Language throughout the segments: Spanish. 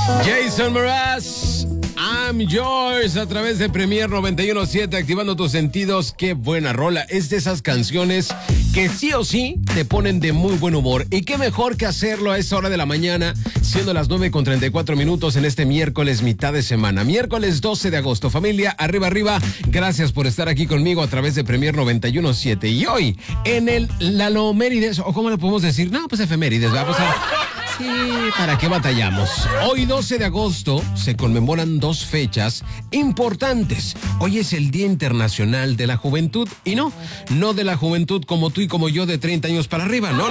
Jason Mraz, I'm Yours, a través de Premier 91.7, activando tus sentidos. Qué buena rola. Es de esas canciones que sí o sí te ponen de muy buen humor. Y qué mejor que hacerlo a esa hora de la mañana, siendo las 9:34 en este miércoles, mitad de semana. Miércoles 12 de agosto. Familia, arriba, arriba. Gracias por estar aquí conmigo a través de Premier 91.7. Y hoy, en el Lalomérides, o ¿cómo le podemos decir? No, pues efemérides, vamos a... Sí, ¿para qué batallamos? Hoy 12 de agosto se conmemoran dos fechas importantes. Hoy es el Día Internacional de la Juventud y no de la juventud como tú y como yo de 30 años para arriba. No.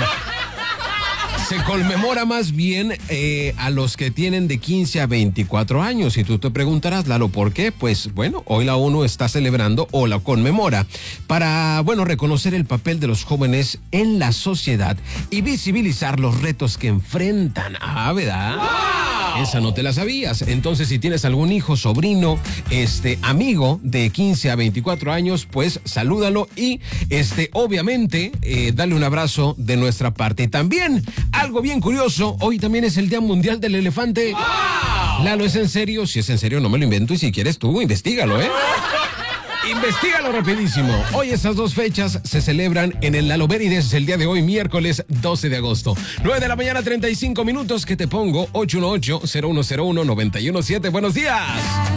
Se conmemora más bien a los que tienen de 15 a 24 años. Y tú te preguntarás, Lalo, ¿por qué? Pues bueno, hoy la ONU está celebrando o la conmemora para, reconocer el papel de los jóvenes en la sociedad y visibilizar los retos que enfrentan. Ah, ¿verdad? ¡Wow! Esa no te la sabías. Entonces, si tienes algún hijo, sobrino, amigo de 15 a 24 años, pues salúdalo y, obviamente, dale un abrazo de nuestra parte. Y también, algo bien curioso, hoy también es el Día Mundial del Elefante. ¡Wow! Lalo, ¿es en serio? Si es en serio, no me lo invento, y si quieres tú, investígalo, Investígalo rapidísimo. Hoy esas dos fechas se celebran en el Lalomérides el día de hoy, miércoles 12 de agosto. 9 de la mañana, 35 minutos, que te pongo 818-0101-917. Buenos días.